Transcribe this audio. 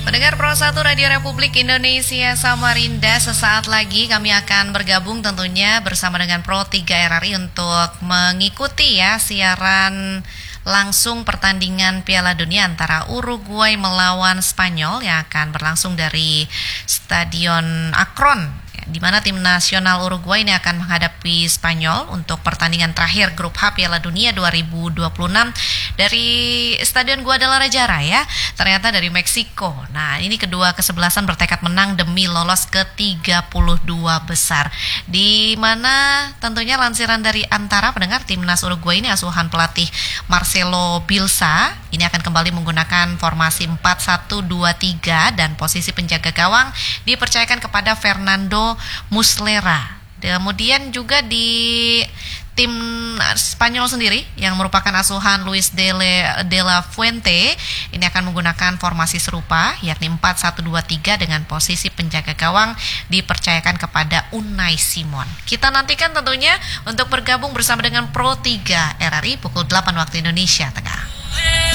Pendengar Pro 1 Radio Republik Indonesia Samarinda, sesaat lagi kami akan bergabung tentunya bersama dengan Pro 3 RRI untuk mengikuti siaran langsung pertandingan Piala Dunia antara Uruguay melawan Spanyol yang akan berlangsung dari Stadion Akron, di mana tim nasional Uruguay ini akan menghadapi Spanyol untuk pertandingan terakhir grup H Piala Dunia 2026 dari Stadion Guadalajara ternyata dari Meksiko. Nah, ini kedua kesebelasan bertekad menang demi lolos ke 32 besar, di mana tentunya lansiran dari antara pendengar timnas Uruguay ini asuhan pelatih Marcelo Bielsa ini akan kembali menggunakan formasi 4-1-2-3 dan posisi penjaga gawang dipercayakan kepada Fernando Muslera. Kemudian juga di tim Spanyol sendiri yang merupakan asuhan Luis de la Fuente ini akan menggunakan formasi serupa yakni 4-1-2-3 dengan posisi penjaga gawang dipercayakan kepada Unai Simon. Kita nantikan tentunya untuk bergabung bersama dengan Pro 3 RRI pukul 8 waktu Indonesia Tengah.